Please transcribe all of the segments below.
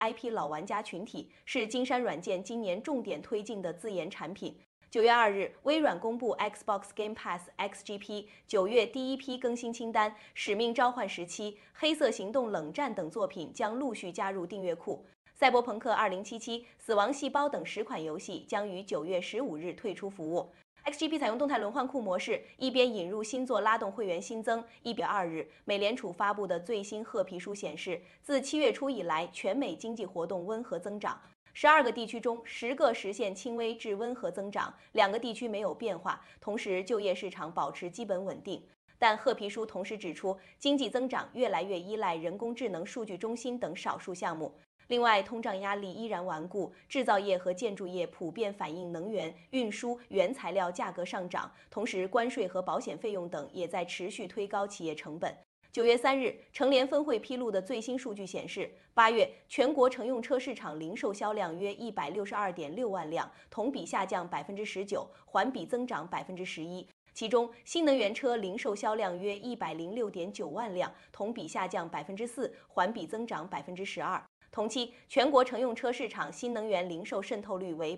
IP 老玩家群体，是金山软件今年重点推进的自研产品。9月2日，微软公布 Xbox Game Pass XGP 9月第一批更新清单，《使命召唤17》、《黑色行动：冷战》等作品将陆续加入订阅库。赛博朋克2077、死亡细胞等10款游戏将于9月15日退出服务。XGP 采用动态轮换库模式，一边引入新作拉动会员新增。1月2日，美联储发布的最新褐皮书显示，自7月初以来，全美经济活动温和增长。12个地区中，10个实现轻微至温和增长，2个地区没有变化。同时，就业市场保持基本稳定。但褐皮书同时指出，经济增长越来越依赖人工智能、数据中心等少数项目。另外，通胀压力依然顽固，制造业和建筑业普遍反映能源、运输、原材料价格上涨，同时关税和保险费用等也在持续推高企业成本。9月3日，成联分会披露的最新数据显示，8月全国乘用车市场零售销量约162.6万辆，同比下降19%，环比增长11%。其中，新能源车零售销量约106.9万辆，同比下降4%，环比增长12%。同期，全国乘用车市场新能源零售渗透率为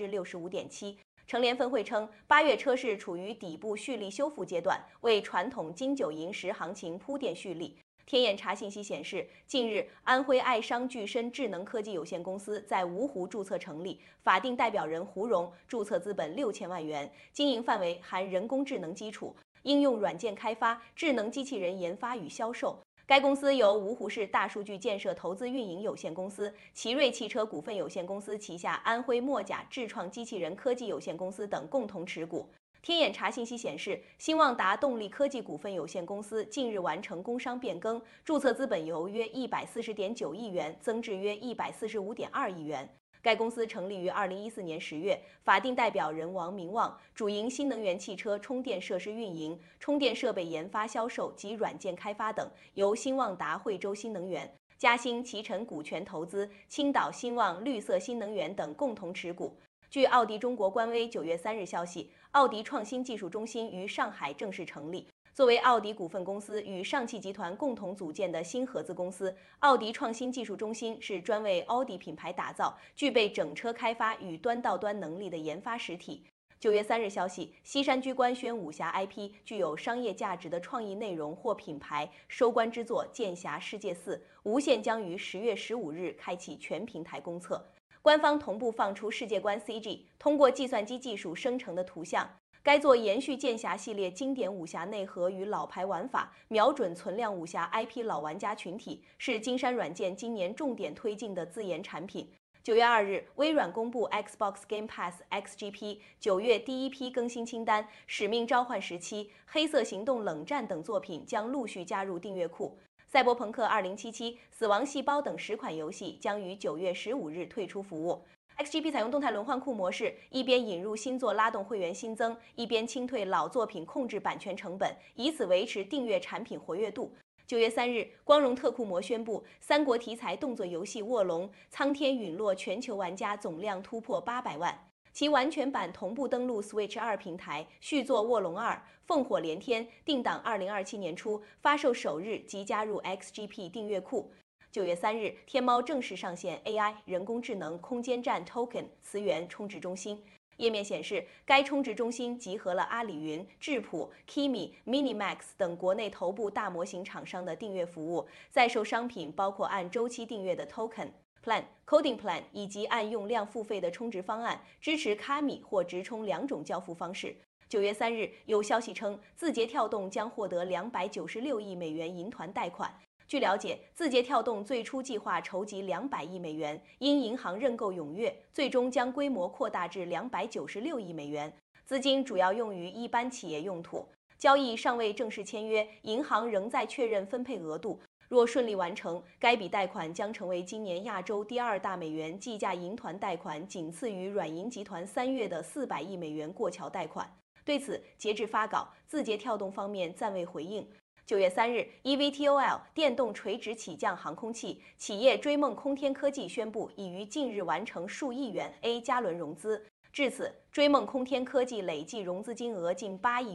65.7%。成联分会称，8月车市处于底部蓄力修复阶段，为传统金九银十行情铺垫蓄力。天眼查信息显示，近日安徽爱商聚深智能科技有限公司在芜湖注册成立，法定代表人胡荣，注册资本6000万元，经营范围含人工智能基础、应用软件开发、智能机器人研发与销售。该公司由芜湖市大数据建设投资运营有限公司、奇瑞汽车股份有限公司旗下安徽墨甲智创机器人科技有限公司等共同持股。天眼查信息显示，新旺达动力科技股份有限公司近日完成工商变更，注册资本由约140.9亿元增至约145.2亿元。该公司成立于2014年10月，法定代表人王明旺，主营新能源汽车充电设施运营、充电设备研发销售及软件开发等，由新旺达惠州新能源、嘉兴奇尘股权投资、青岛新旺绿色新能源等共同持股。据奥迪中国官微9月3日消息，奥迪创新技术中心于上海正式成立。作为奥迪股份公司与上汽集团共同组建的新合资公司，奥迪创新技术中心是专为奥迪品牌打造、具备整车开发与端到端能力的研发实体。9月3日消息，西山居官宣武侠 IP 具有商业价值的创意内容或品牌收官之作《剑侠世界4》无限将于10月15日开启全平台公测。官方同步放出世界观 CG， 通过计算机技术生成的图像。该作延续剑侠系列经典武侠内核与老牌玩法，瞄准存量武侠 IP 老玩家群体，是金山软件今年重点推进的自研产品。9月2日，微软公布 Xbox Game Pass XGP 9月第一批更新清单，《使命召唤17》、《黑色行动：冷战》等作品将陆续加入订阅库。赛博朋克2077、死亡细胞等10款游戏将于9月15日退出服务。XGP 采用动态轮换库模式，一边引入新作拉动会员新增，一边清退老作品控制版权成本，以此维持订阅产品活跃度。9月3日，光荣特库摩宣布，三国题材动作游戏《卧龙：苍天陨落》全球玩家总量突破800万，其完全版同步登陆 Switch 2平台，续作《卧龙2》烽火连天，定档2027年初，发售首日即加入 XGP 订阅库。9月3日，天猫正式上线 AI 人工智能空间站 Token 词源充值中心。页面显示，该充值中心集合了阿里云、智谱、Kimi、Minimax 等国内头部大模型厂商的订阅服务，在售商品包括按周期订阅的 Token、Plan、Coding Plan 以及按用量付费的充值方案，支持卡米或直充2种交付方式。9月3日，有消息称，字节跳动将获得296亿美元银团贷款。据了解，字节跳动最初计划筹集200亿美元，因银行认购踊跃，最终将规模扩大至296亿美元，资金主要用于一般企业用途。交易尚未正式签约，银行仍在确认分配额度。若顺利完成，该笔贷款将成为今年亚洲第2大美元计价银团贷款，仅次于软银集团3月的400亿美元过桥贷款。对此，截至发稿，字节跳动方面暂未回应。9月3日 ，eVTOL 电动垂直起降航空器企业追梦空天科技宣布，已于近日完成数亿元 A 加轮融资。至此，追梦空天科技累计融资金额近8亿元。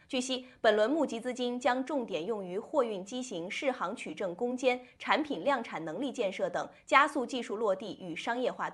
据悉，本轮募集资金将重点用于货运机型适航取证攻坚、产品量产能力建设等，加速技术落地与商业化